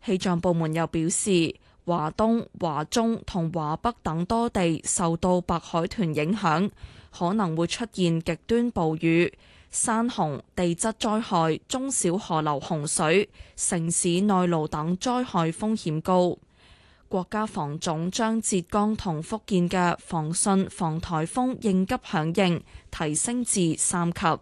氣象部門又表示，華東、華中同華北等多地受到白海豚影響，可能會出現極端暴雨、山洪、地質災害、中小河流洪水、城市內澇等災害風險高。國家防總將浙江同福建嘅防汛防颱風應急響應提升至3級。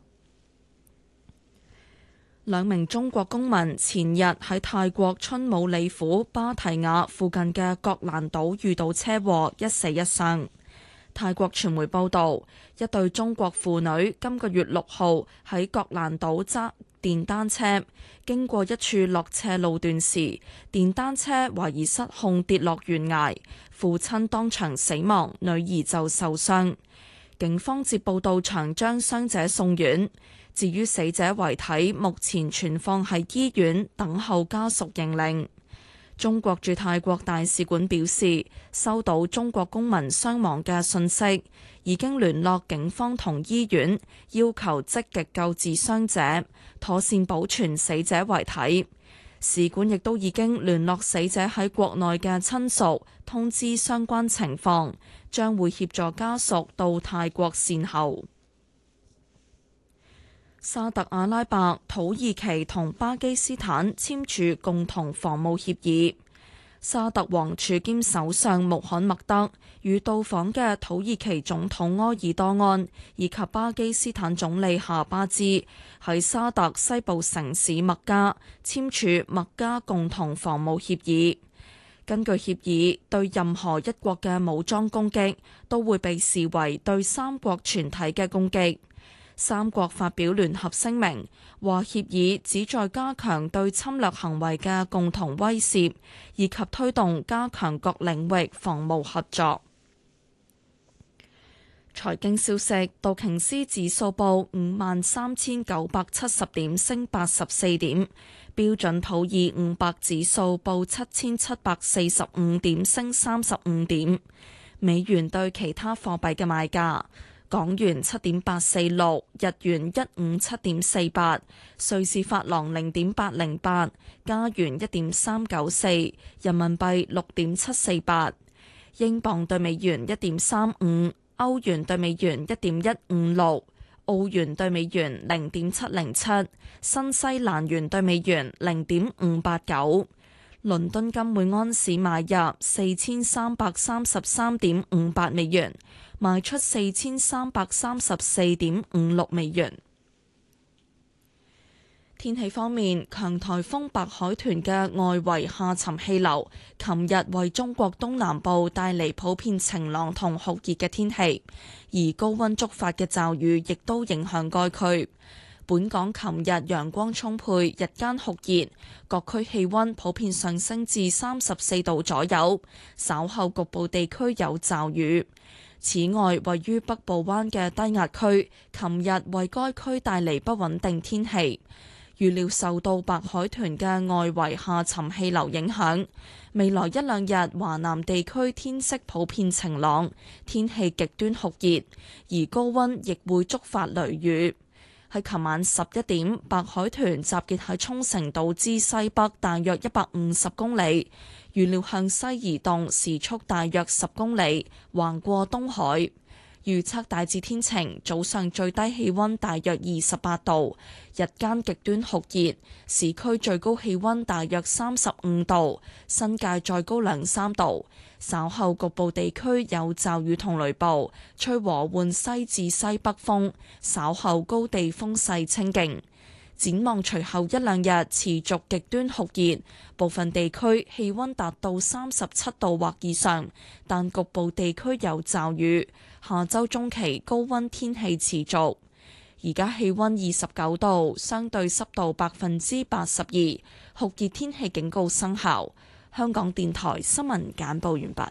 兩名中國公民前日喺泰國春武里府芭提雅附近嘅覺蘭島遇到車禍，一死一傷。泰國傳媒報道，一對中國婦女今個月6號喺覺蘭島揸電單車，經過一處落斜路段時，電單車懷疑失控跌落懸崖，父親當場死亡，女兒就受傷。警方接報到場將傷者送院。至於死者遺體，目前存放喺醫院等候家屬認領。中國駐泰國大使館表示，收到中國公民傷亡嘅訊息，已經聯絡警方同醫院，要求積極救治傷者，妥善保存死者遺體。使館亦都已經聯絡死者喺國內嘅親屬，通知相關情況，將會協助家屬到泰國善後。沙特阿拉伯、土耳其同巴基斯坦簽署共同防務協議。沙特王儲兼首相穆罕默德與到訪嘅土耳其總統埃爾多安以及巴基斯坦總理夏巴茲喺沙特西部城市麥加簽署麥加共同防務協議。根據協議，對任何一國嘅武裝攻擊都會被視為對三國全體嘅攻擊。三國發表聯合聲明，話協議旨在加強對侵略行為嘅共同威懾，以及推動加強各領域防務合作。財經消息，道瓊斯指數報53,970點，升84點；標準普爾500指數報7,745點，升35點。美元對其他貨幣嘅賣價。港元7.846，日元157.48，瑞士法郎0.808，加元1.394，人民幣6.748，英鎊對美元1.35，歐元對美元1.156，澳元對美元0.707，新西蘭元對美元0.589。倫敦金每安士買入4333.58美元，賣出4334.56美元。天氣方面，強颱風白海豚嘅外圍下沉氣流，琴日為中國東南部帶嚟普遍晴朗同酷熱嘅天氣，而高溫觸發嘅驟雨亦都影響該區。本港琴日陽光充沛，日間酷熱，各區氣溫普遍上升至34度左右，稍後局部地區有驟雨。此外，位於北部灣嘅低壓區，琴日為該區帶嚟不穩定天氣。預料受到白海豚嘅外圍下沉氣流影響，未來一兩日華南地區天色普遍晴朗，天氣極端酷熱，而高溫亦會觸發雷雨。喺琴晚11點，白海豚集結喺沖繩島之西北大約150公里，預料向西移動，時速大約10公里，橫過東海。預測大致天晴，早上最低氣溫大約28度，日間極端酷熱，市區最高氣溫大約35度，新界再高2-3度。稍後局部地區有驟雨同雷暴，吹和緩西至西北風，稍後高地風勢清勁。展望隨後一兩日持續極端酷熱，部分地區氣溫達到37度或以上，但局部地區有驟雨。下周中期高溫天氣持續。而家氣溫29度，相對濕度82%，酷熱天氣警告生效。香港電台新聞簡報完畢。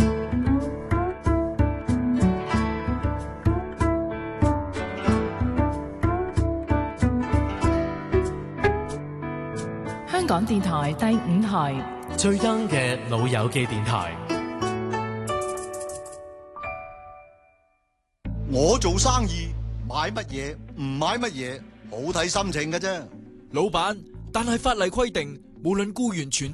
香港電台第5台最 young 嘅老友記電台。 我做生意買乜嘢唔買乜嘢，好睇心情嘅啫。 老闆，但係法例規定，無論僱員全